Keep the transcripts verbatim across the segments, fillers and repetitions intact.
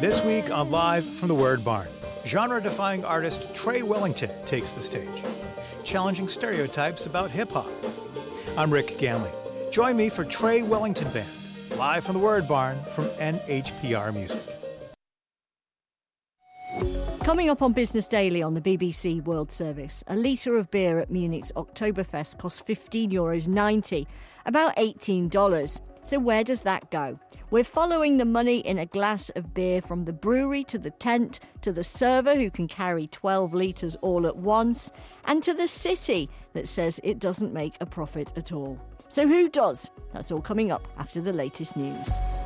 This week on Live from the Word Barn, genre-defying artist Trey Wellington takes the stage, challenging stereotypes about hip-hop. I'm Rick Ganley. Join me for Trey Wellington Band, live from the Word Barn from N H P R Music. Coming up on Business Daily on the B B C World Service, a litre of beer at Munich's Oktoberfest costs fifteen euros ninety, about eighteen dollars. So where does that go? We're following the money in a glass of beer from the brewery to the tent, to the server who can carry twelve litres all at once, and to the city that says it doesn't make a profit at all. So who does? That's all coming up after the latest news.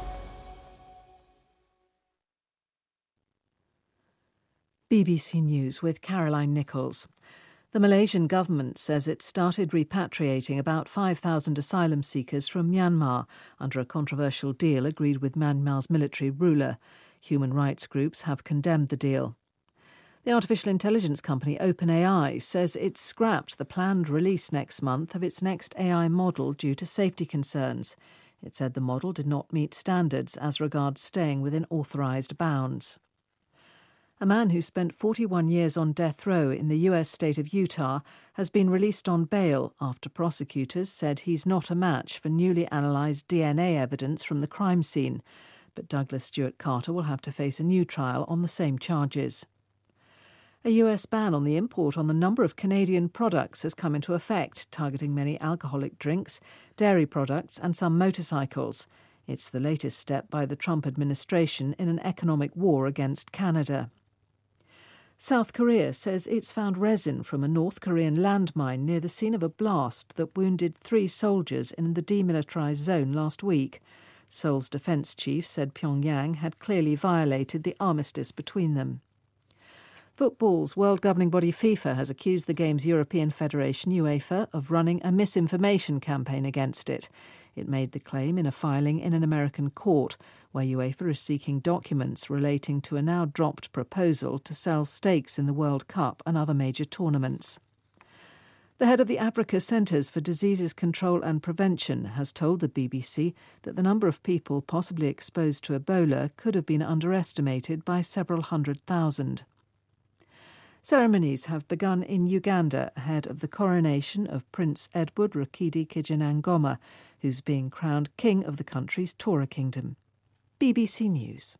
B B C News with Caroline Nichols. The Malaysian government says it started repatriating about five thousand asylum seekers from Myanmar under a controversial deal agreed with Myanmar's military ruler. Human rights groups have condemned the deal. The artificial intelligence company OpenAI says it scrapped the planned release next month of its next A I model due to safety concerns. It said the model did not meet standards as regards staying within authorised bounds. A man who spent forty-one years on death row in the U S state of Utah has been released on bail after prosecutors said he's not a match for newly analysed D N A evidence from the crime scene. But Douglas Stewart Carter will have to face a new trial on the same charges. A U S ban on the import on the number of Canadian products has come into effect, targeting many alcoholic drinks, dairy products and some motorcycles. It's the latest step by the Trump administration in an economic war against Canada. South Korea says it's found resin from a North Korean landmine near the scene of a blast that wounded three soldiers in the demilitarised zone last week. Seoul's defence chief said Pyongyang had clearly violated the armistice between them. Football's world governing body FIFA has accused the game's European Federation, UEFA, of running a misinformation campaign against it. It made the claim in a filing in an American court, where UEFA is seeking documents relating to a now-dropped proposal to sell stakes in the World Cup and other major tournaments. The head of the Africa Centres for Diseases Control and Prevention has told the B B C that the number of people possibly exposed to Ebola could have been underestimated by several hundred thousand. Ceremonies have begun in Uganda ahead of the coronation of Prince Edward Rukidi Kijanangoma, who's being crowned king of the country's Tora Kingdom. B B C News.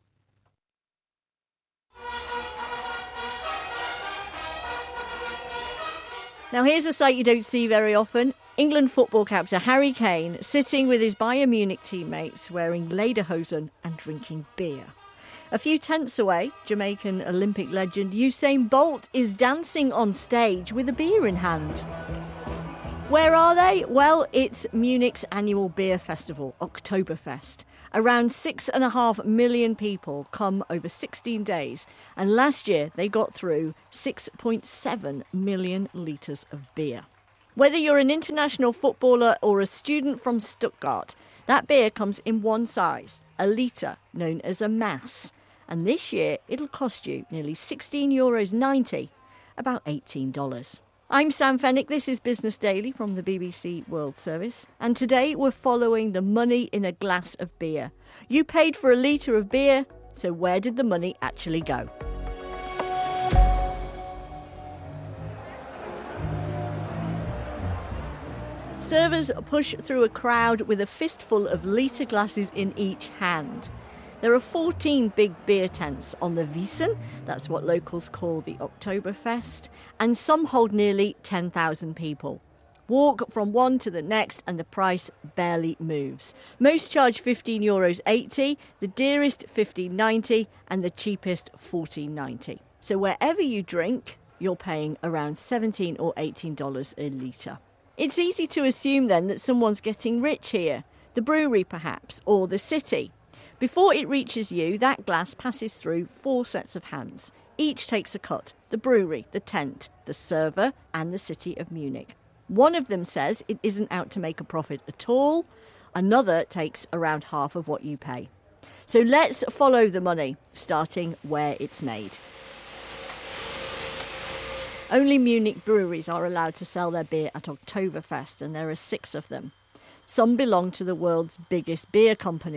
Now here's a sight you don't see very often. England football captain Harry Kane sitting with his Bayern Munich teammates wearing lederhosen and drinking beer. A few tents away, Jamaican Olympic legend Usain Bolt is dancing on stage with a beer in hand. Where are they? Well, it's Munich's annual beer festival, Oktoberfest. Around six and a half million people come over sixteen days, and last year they got through six point seven million litres of beer. Whether you're an international footballer or a student from Stuttgart, that beer comes in one size, a litre, known as a mass. And this year it'll cost you nearly sixteen euros ninety, about eighteen dollars. I'm Sam Fennick, this is Business Daily from the B B C World Service, and today we're following the money in a glass of beer. You paid for a litre of beer, so where did the money actually go? Servers push through a crowd with a fistful of litre glasses in each hand. There are fourteen big beer tents on the Wiesn, that's what locals call the Oktoberfest, and some hold nearly ten thousand people. Walk from one to the next and the price barely moves. Most charge fifteen euros eighty, the dearest fifteen ninety and the cheapest fourteen ninety. So wherever you drink, you're paying around seventeen or eighteen dollars a litre. It's easy to assume then that someone's getting rich here, the brewery perhaps, or the city. Before it reaches you, that glass passes through four sets of hands. Each takes a cut: the brewery, the tent, the server and the city of Munich. One of them says it isn't out to make a profit at all. Another takes around half of what you pay. So let's follow the money, starting where it's made. Only Munich breweries are allowed to sell their beer at Oktoberfest, and there are six of them. Some belong to the world's biggest beer companies: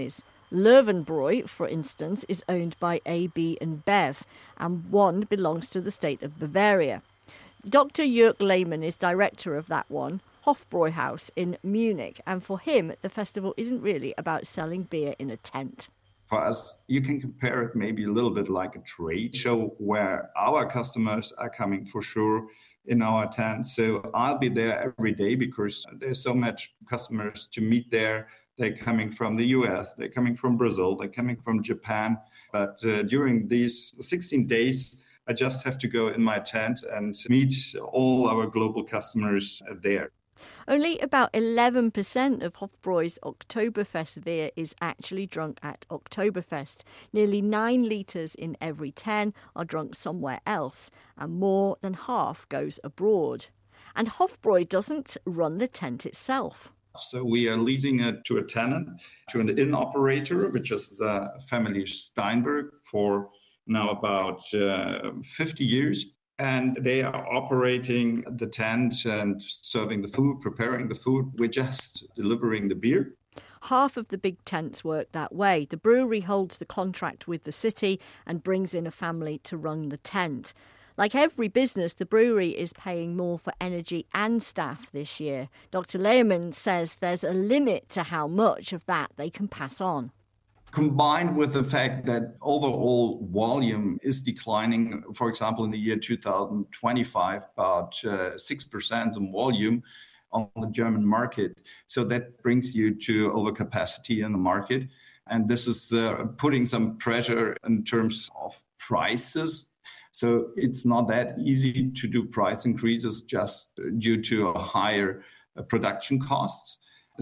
Löwenbräu, for instance, is owned by A B InBev, and one belongs to the state of Bavaria. Doctor Jörg Lehmann is director of that one, Hofbräuhaus in Munich, and for him, the festival isn't really about selling beer in a tent. For us, you can compare it maybe a little bit like a trade show where our customers are coming for sure in our tent. So I'll be there every day because there's so much customers to meet there. They're coming from the U S, they're coming from Brazil, they're coming from Japan. But uh, during these sixteen days, I just have to go in my tent and meet all our global customers there. Only about eleven percent of Hofbräu's Oktoberfest beer is actually drunk at Oktoberfest. Nearly nine litres in every ten are drunk somewhere else, and more than half goes abroad. And Hofbräu doesn't run the tent itself. So we are leasing it to a tenant, to an inn operator, which is the family Steinberg, for now about uh, fifty years. And they are operating the tent and serving the food, preparing the food. We're just delivering the beer. Half of the big tents work that way. The brewery holds the contract with the city and brings in a family to run the tent. Like every business, the brewery is paying more for energy and staff this year. Doctor Lehmann says there's a limit to how much of that they can pass on. Combined with the fact that overall volume is declining, for example, in the year two thousand twenty-five, about uh, six percent in volume on the German market. So that brings you to overcapacity in the market. And this is uh, putting some pressure in terms of prices. So it's not that easy to do price increases just due to higher uh, production costs.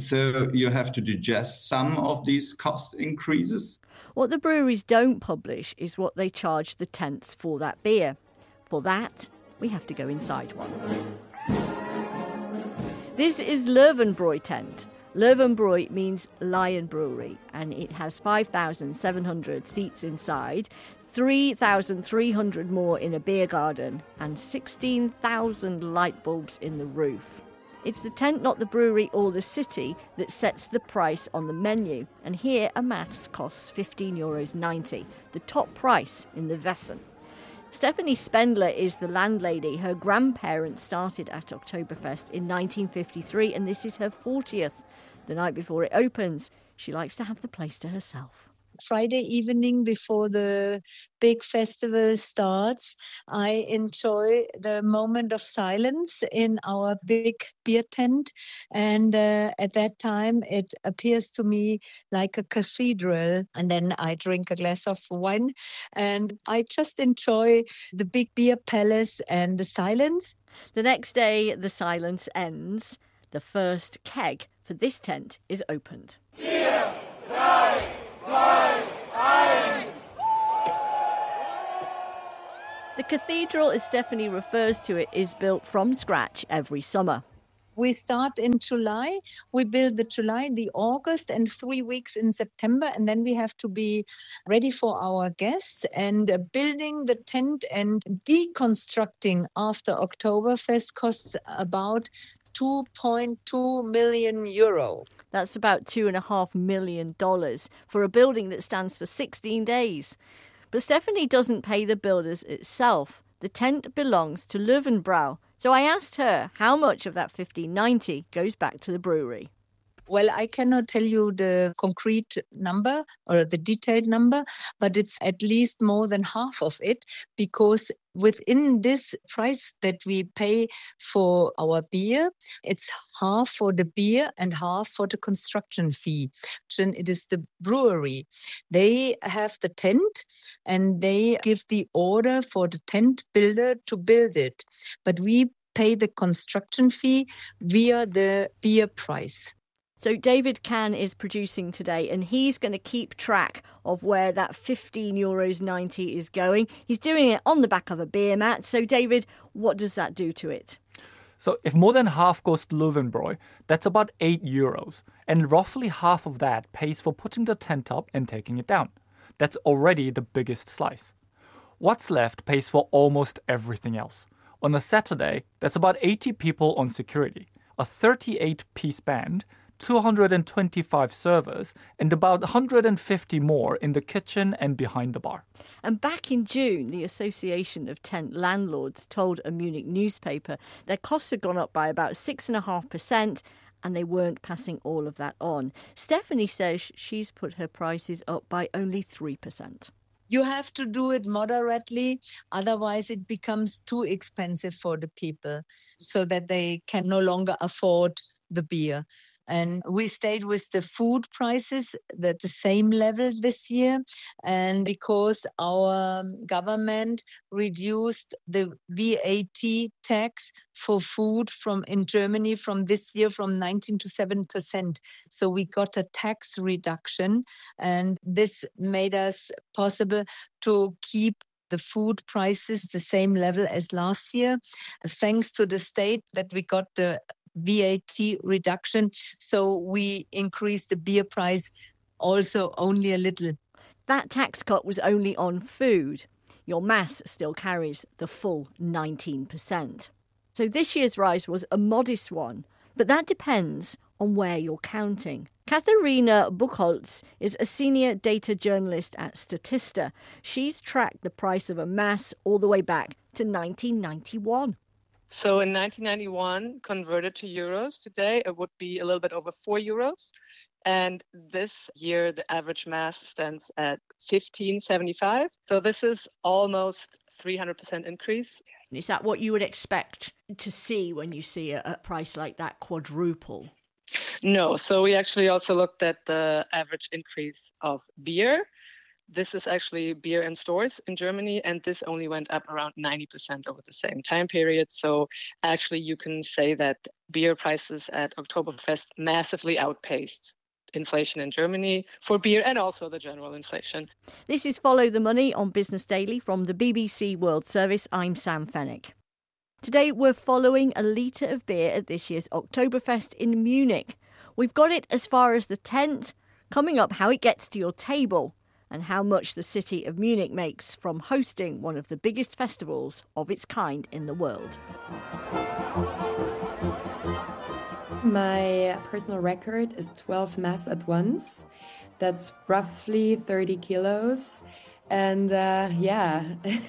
So you have to digest some of these cost increases. What the breweries don't publish is what they charge the tents for that beer. For that, we have to go inside one. This is Löwenbräu tent. Löwenbräu means Lion Brewery, and it has five thousand seven hundred seats inside, three thousand three hundred more in a beer garden, and sixteen thousand light bulbs in the roof. It's the tent, not the brewery or the city, that sets the price on the menu. And here a mass costs fifteen euros ninety, the top price in the Wesen. Stephanie Spendler is the landlady. Her grandparents started at Oktoberfest in nineteen fifty-three, and this is her fortieth. The night before it opens, she likes to have the place to herself. Friday evening before the big festival starts, I enjoy the moment of silence in our big beer tent. And uh, at that time, it appears to me like a cathedral. And then I drink a glass of wine and I just enjoy the big beer palace and the silence. The next day, the silence ends. The first keg for this tent is opened. Vier, drei, zwei, eins. The cathedral, as Stephanie refers to it, is built from scratch every summer. We start in July, we build the July, the August, and three weeks in September, and then we have to be ready for our guests. And uh, building the tent and deconstructing after Oktoberfest costs about two point two million euro. That's about two and a half million dollars for a building that stands for sixteen days. But Stephanie doesn't pay the builders itself. The tent belongs to Löwenbräu. So I asked her how much of that fifteen ninety goes back to the brewery. Well, I cannot tell you the concrete number or the detailed number, but it's at least more than half of it, because within this price that we pay for our beer, it's half for the beer and half for the construction fee. And it is the brewery. They have the tent and they give the order for the tent builder to build it. But we pay the construction fee via the beer price. So David Kahn is producing today, and he's going to keep track of where that fifteen euros ninety is going. He's doing it on the back of a beer mat. So David, what does that do to it? So if more than half goes to Löwenbräu, that's about eight euros. And roughly half of that pays for putting the tent up and taking it down. That's already the biggest slice. What's left pays for almost everything else. On a Saturday, that's about eighty people on security, a thirty-eight piece band, two hundred twenty-five servers, and about one hundred fifty more in the kitchen and behind the bar. And back in June, the Association of Tent Landlords told a Munich newspaper their costs had gone up by about six point five percent, and they weren't passing all of that on. Stephanie says she's put her prices up by only three percent. You have to do it moderately, otherwise it becomes too expensive for the people so that they can no longer afford the beer. And we stayed with the food prices at the same level this year. And because our government reduced the V A T tax for food from in Germany from this year from nineteen to seven percent. So we got a tax reduction, and this made us possible to keep the food prices the same level as last year, thanks to the state that we got the V A T reduction. So we increased the beer price also only a little. That tax cut was only on food. Your mass still carries the full nineteen percent. So this year's rise was a modest one, but that depends on where you're counting. Katharina Buchholz is a senior data journalist at Statista. She's tracked the price of a mass all the way back to nineteen ninety-one. So in nineteen ninety-one, converted to euros today, it would be a little bit over four euros. And this year, the average mass stands at fifteen seventy-five. So this is almost three hundred percent increase. Is that what you would expect to see when you see a, a price like that quadruple? No. So we actually also looked at the average increase of beer. This is actually beer in stores in Germany, and this only went up around ninety percent over the same time period. So actually you can say that beer prices at Oktoberfest massively outpaced inflation in Germany for beer and also the general inflation. This is Follow the Money on Business Daily from the B B C World Service. I'm Sam Fennick. Today we're following a litre of beer at this year's Oktoberfest in Munich. We've got it as far as the tent, coming up how it gets to your table, and how much the city of Munich makes from hosting one of the biggest festivals of its kind in the world. My personal record is twelve mass at once. That's roughly thirty kilos. And uh, yeah,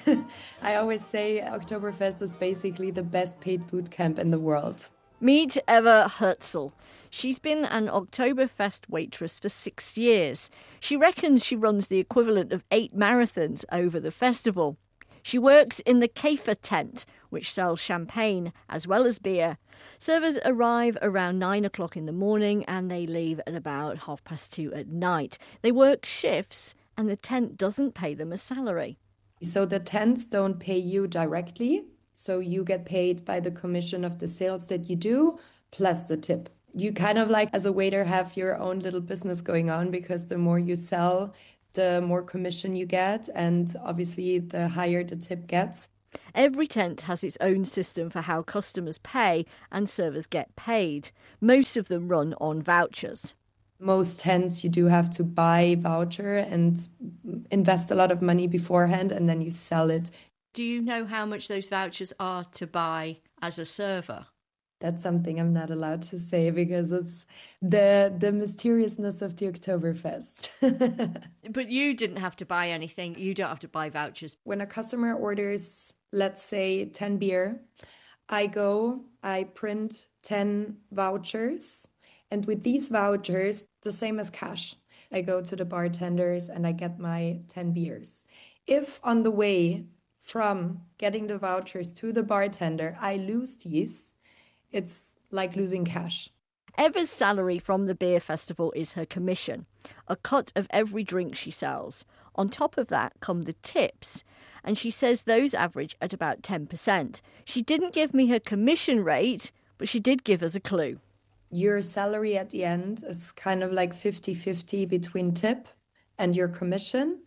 I always say Oktoberfest is basically the best paid boot camp in the world. Meet Eva Herzl. She's been an Oktoberfest waitress for six years. She reckons she runs the equivalent of eight marathons over the festival. She works in the Käfer tent, which sells champagne as well as beer. Servers arrive around nine o'clock in the morning and they leave at about half past two at night. They work shifts and the tent doesn't pay them a salary. So the tents don't pay you directly. So you get paid by the commission of the sales that you do, plus the tip. You kind of like, as a waiter, have your own little business going on because the more you sell, the more commission you get. And obviously, the higher the tip gets. Every tent has its own system for how customers pay and servers get paid. Most of them run on vouchers. Most tents, you do have to buy voucher and invest a lot of money beforehand, and then you sell it. Do you know how much those vouchers are to buy as a server? That's something I'm not allowed to say because it's the the mysteriousness of the Oktoberfest. But you didn't have to buy anything. You don't have to buy vouchers. When a customer orders, let's say, ten beer, I go, I print ten vouchers. And with these vouchers, the same as cash, I go to the bartenders and I get my ten beers. If on the way from getting the vouchers to the bartender, I lose these, it's like losing cash. Eva's salary from the beer festival is her commission, a cut of every drink she sells. On top of that come the tips, and she says those average at about ten percent. She didn't give me her commission rate, but she did give us a clue. Your salary at the end is kind of like fifty-fifty between tip and your commission.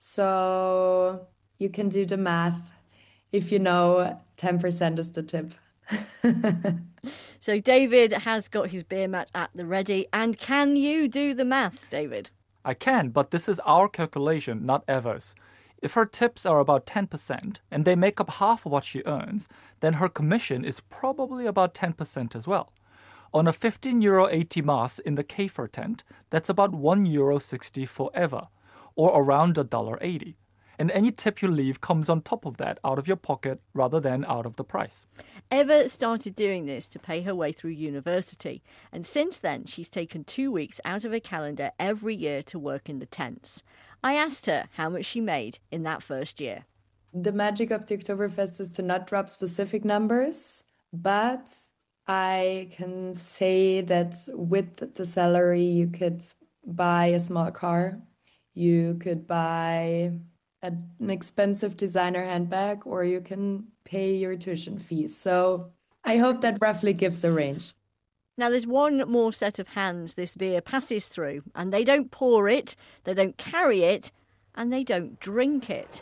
So you can do the math if you know ten percent is the tip. So David has got his beer mat at the ready. And can you do the maths, David? I can, but this is our calculation, not Eva's. If her tips are about ten percent and they make up half of what she earns, then her commission is probably about ten percent as well. On a fifteen euro eighty mass in the Käfer tent, that's about one euro sixty forever, or around a dollar eighty. And any tip you leave comes on top of that out of your pocket rather than out of the price. Eva started doing this to pay her way through university, and since then she's taken two weeks out of her calendar every year to work in the tents. I asked her how much she made in that first year. The magic of the Oktoberfest is to not drop specific numbers, but I can say that with the salary you could buy a small car, you could buy an expensive designer handbag, or you can pay your tuition fees. So I hope that roughly gives a range. Now there's one more set of hands this beer passes through, and they don't pour it, they don't carry it, and they don't drink it.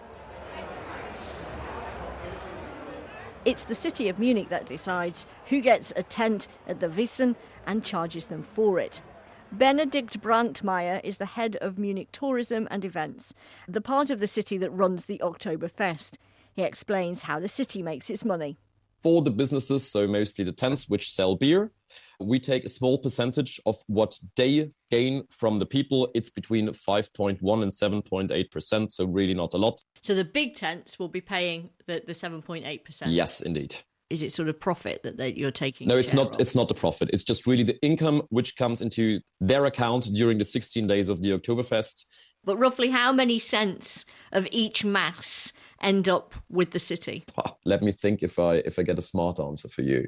It's the city of Munich that decides who gets a tent at the Wiesn and charges them for it. Benedikt Brandmeier is the head of Munich Tourism and Events, the part of the city that runs the Oktoberfest. He explains how the city makes its money. For the businesses, so mostly the tents which sell beer, we take a small percentage of what they gain from the people. It's between five point one and seven point eight percent, so really not a lot. So the big tents will be paying the, the seven point eight percent? Yes, indeed. Is it sort of profit that they, you're taking? No, it's not. Of? It's not the profit. It's just really the income which comes into their account during the sixteen days of the Oktoberfest. But roughly how many cents of each mass end up with the city? Oh, let me think if I if I get a smart answer for you.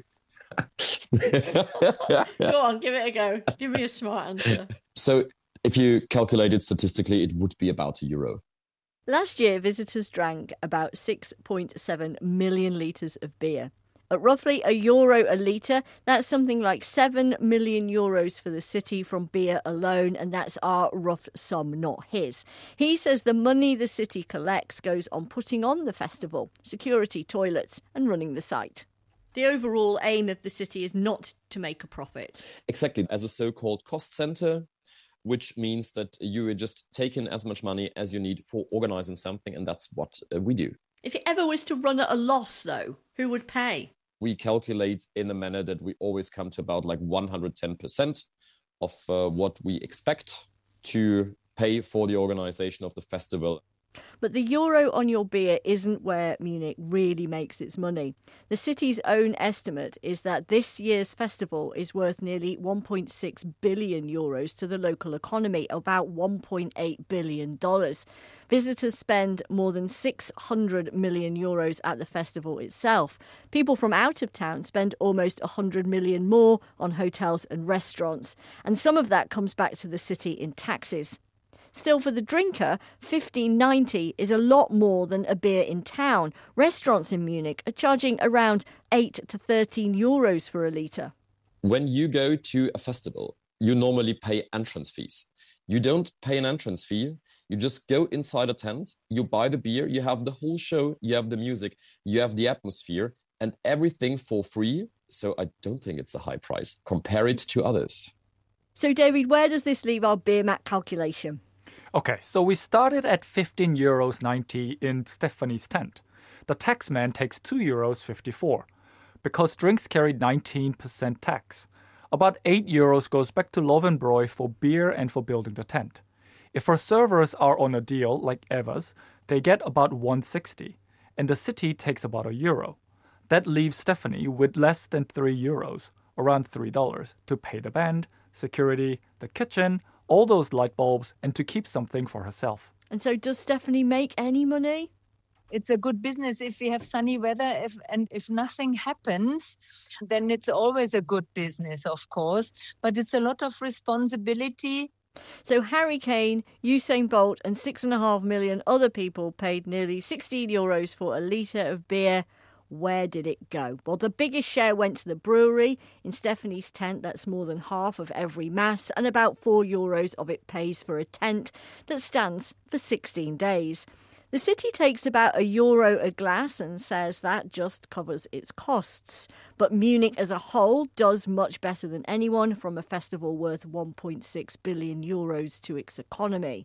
Go on, give it a go. Give me a smart answer. So if you calculate it statistically, it would be about a euro. Last year, visitors drank about six point seven million litres of beer. At roughly a euro a litre, that's something like seven million euros for the city from beer alone, and that's our rough sum, not his. He says the money the city collects goes on putting on the festival, security, toilets, and running the site. The overall aim of the city is not to make a profit. Exactly. As a so-called cost centre, which means that you are just taking as much money as you need for organising something, and that's what uh, we do. If it ever was to run at a loss, though, who would pay? We calculate in a manner that we always come to about like one hundred ten percent of uh, what we expect to pay for the organisation of the festival. But the euro on your beer isn't where Munich really makes its money. The city's own estimate is that this year's festival is worth nearly one point six billion euros to the local economy, about one point eight billion dollars. Visitors spend more than six hundred million euros at the festival itself. People from out of town spend almost one hundred million more on hotels and restaurants. And some of that comes back to the city in taxes. Still, for the drinker, fifteen ninety is a lot more than a beer in town. Restaurants in Munich are charging around eight to thirteen euros for a litre. When you go to a festival, you normally pay entrance fees. You don't pay an entrance fee. You just go inside a tent, you buy the beer, you have the whole show, you have the music, you have the atmosphere, and everything for free. So I don't think it's a high price. Compare it to others. So, David, where does this leave our beer mat calculation? Okay, so we started at fifteen euros ninety in Stephanie's tent. The taxman takes two euros fifty-four, because drinks carry nineteen percent tax. About eight euros goes back to Löwenbräu for beer and for building the tent. If our servers are on a deal, like Eva's, they get about one sixty, and the city takes about a euro. That leaves Stephanie with less than three euros, around three dollars, to pay the band, security, the kitchen, all those light bulbs, and to keep something for herself. And so does Stephanie make any money? It's a good business if we have sunny weather, if and if nothing happens, then it's always a good business, of course. But it's a lot of responsibility. So Harry Kane, Usain Bolt and six and a half million other people paid nearly sixteen euros for a litre of beer. Where did it go? Well, the biggest share went to the brewery. In Stephanie's tent, that's more than half of every mass, and about four euros of it pays for a tent that stands for sixteen days. The city takes about a euro a glass and says that just covers its costs. But Munich as a whole does much better than anyone, from a festival worth one point six billion euros to its economy.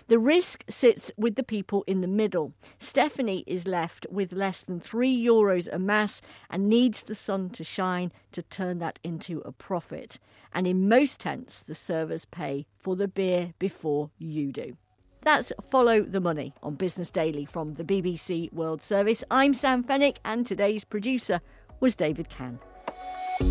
The risk sits with the people in the middle. Stephanie is left with less than three euros a mass and needs the sun to shine to turn that into a profit. And in most tents, the servers pay for the beer before you do. That's Follow the Money on Business Daily from the B B C World Service. I'm Sam Fennick and today's producer was David Cann.